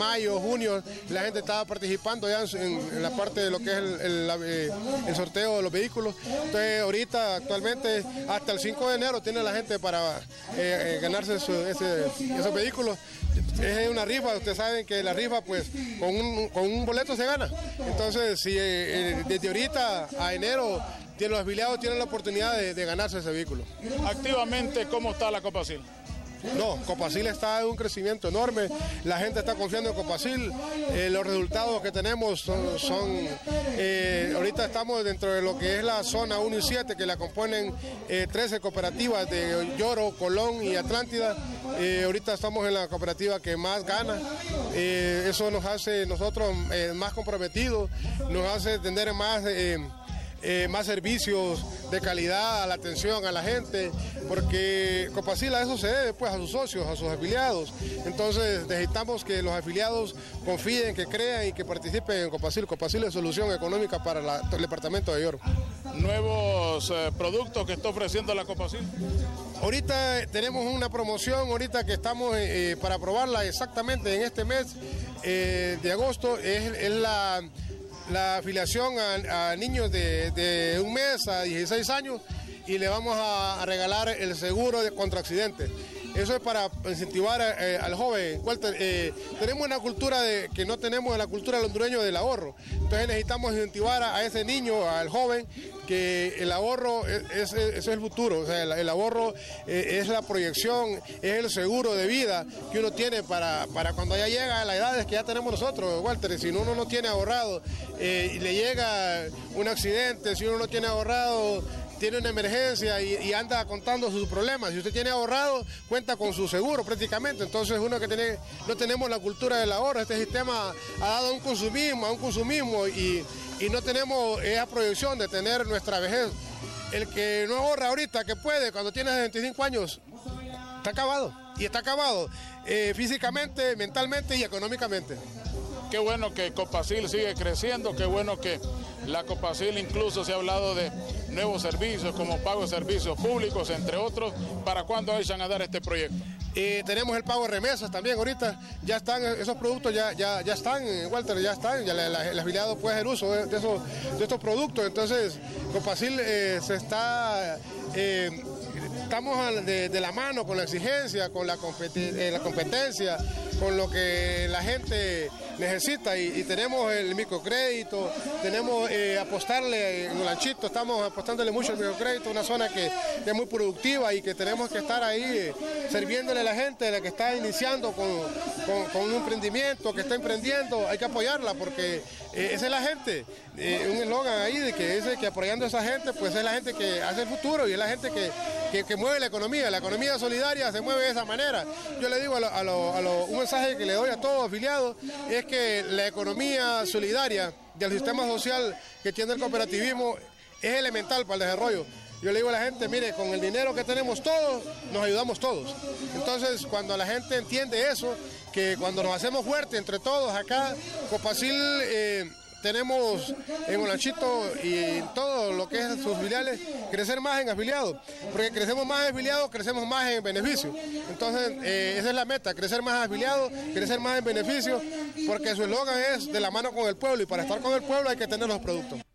mayo, junio, la gente estaba participando ya en la parte de lo que es el sorteo de los vehículos. Entonces ahorita actualmente hasta el 5 de enero tiene la gente para ganarse esos vehículos. Es una rifa, ustedes saben que la rifa pues con un boleto se gana. Entonces si desde ahorita a enero los afiliados tienen la oportunidad de ganarse ese vehículo. Activamente, ¿cómo está la Copacil? No, Copacil está en un crecimiento enorme, la gente está confiando en Copacil, los resultados que tenemos son ahorita estamos dentro de lo que es la zona 1 y 7, que la componen 13 cooperativas de Lloro, Colón y Atlántida. Ahorita estamos en la cooperativa que más gana, eso nos hace nosotros más comprometidos, nos hace tener más servicios de calidad a la atención a la gente, porque Copacil a eso se debe, pues a sus socios, a sus afiliados. Entonces necesitamos que los afiliados confíen, que crean y que participen en Copacil. Copacil es solución económica para el departamento de Lloro. ¿Nuevos productos que está ofreciendo la Copacil? Ahorita tenemos una promoción, ahorita que estamos para probarla exactamente en este mes de agosto, es la afiliación a niños de 1 mes a 16 años y le vamos a regalar el seguro contra accidentes. Eso es para incentivar al joven. Walter, tenemos una cultura que no tenemos en la cultura del hondureño del ahorro. Entonces necesitamos incentivar a ese niño, al joven, que el ahorro es el futuro. O sea, el ahorro es la proyección, es el seguro de vida que uno tiene para cuando ya llega a la edad que ya tenemos nosotros, Walter. Si uno no tiene ahorrado y le llega un accidente, si uno no tiene ahorrado, tiene una emergencia y anda contando sus problemas. Si usted tiene ahorrado, cuenta con su seguro prácticamente. Entonces uno que no tenemos la cultura del ahorro, este sistema ha dado a un consumismo y no tenemos esa proyección de tener nuestra vejez. El que no ahorra ahorita, que puede, cuando tiene 25 años, está acabado. Y está acabado físicamente, mentalmente y económicamente. Qué bueno que Copacil sigue creciendo, qué bueno que la Copacil incluso se ha hablado de nuevos servicios como pago de servicios públicos, entre otros. ¿Para cuándo echan a dar este proyecto? Tenemos el pago de remesas también ahorita, ya están, esos productos ya están, Walter, ya están, ya el afiliado puede hacer uso de estos productos. Entonces Copacil estamos de la mano con la exigencia, con la competencia, con lo que la gente necesita y tenemos el microcrédito, tenemos apostarle en Olanchito, estamos apostándole mucho al microcrédito, una zona que es muy productiva y que tenemos que estar ahí sirviéndole a la gente, la que está iniciando con un emprendimiento, que está emprendiendo, hay que apoyarla porque esa es la gente, un eslogan ahí de que apoyando a esa gente, pues es la gente que hace el futuro y es la gente que mueve la economía solidaria se mueve de esa manera. Yo le digo un mensaje que le doy a todos afiliados es que la economía solidaria del sistema social que tiene el cooperativismo es elemental para el desarrollo. Yo le digo a la gente, mire, con el dinero que tenemos todos, nos ayudamos todos. Entonces, cuando la gente entiende eso, que cuando nos hacemos fuertes entre todos acá, Copacil tenemos en Olanchito y en todo lo que es sus filiales, crecer más en afiliados, porque crecemos más en afiliados, crecemos más en beneficio. Entonces, esa es la meta, crecer más en afiliados, crecer más en beneficio, porque su eslogan es de la mano con el pueblo, y para estar con el pueblo hay que tener los productos.